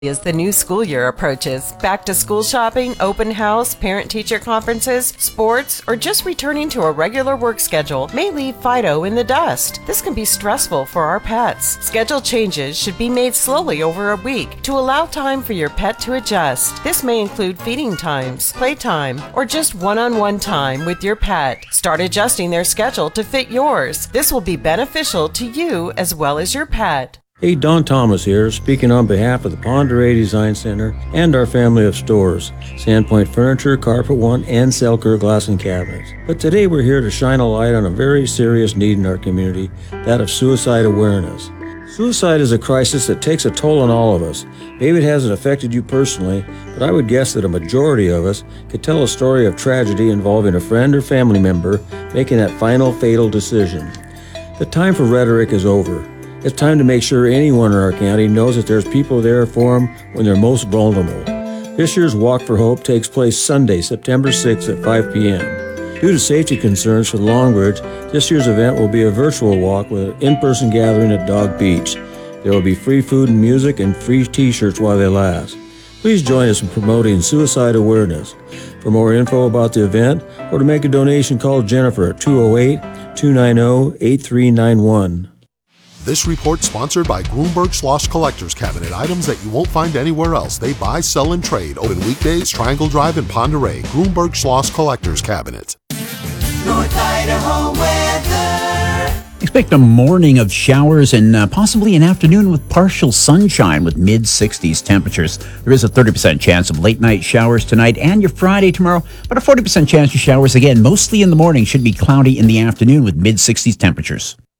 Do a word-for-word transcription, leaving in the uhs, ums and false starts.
As the new school year approaches, back to school shopping, open house, parent-teacher conferences, sports, or just returning to a regular work schedule may leave Fido in the dust. This can be stressful for our pets. Schedule changes should be made slowly over a week to allow time for your pet to adjust. This may include feeding times, playtime, or just one-on-one time with your pet. Start adjusting their schedule to fit yours. This will be beneficial to you as well as your pet. Hey, Don Thomas here, speaking on behalf of the Pend Oreille Design Center and our family of stores, Sandpoint Furniture, Carpet One, and Selker Glass and Cabinets. But today we're here to shine a light on a very serious need in our community, that of suicide awareness. Suicide is a crisis that takes a toll on all of us. Maybe it hasn't affected you personally, but I would guess that a majority of us could tell a story of tragedy involving a friend or family member making that final fatal decision. The time for rhetoric is over. It's time to make sure anyone in our county knows that there's people there for them when they're most vulnerable. This year's Walk for Hope takes place Sunday, September sixth at five p.m. Due to safety concerns for the Longbridge, this year's event will be a virtual walk with an in-person gathering at Dog Beach. There will be free food and music and free t-shirts while they last. Please join us in promoting suicide awareness. For more info about the event or to make a donation, call Jennifer at two oh eight, two nine oh, eight three nine one. This report sponsored by Grunberg Schloss Collector's Cabinet. Items that you won't find anywhere else. They buy, sell, and trade. Open weekdays, Triangle Drive in Pend Oreille. Grunberg Schloss Collector's Cabinet. North Idaho weather. Expect a morning of showers and uh, possibly an afternoon with partial sunshine with mid sixties temperatures. There is a thirty percent chance of late night showers tonight and your Friday tomorrow, but a forty percent chance of showers again, mostly in the morning. Should be cloudy in the afternoon with mid sixties temperatures.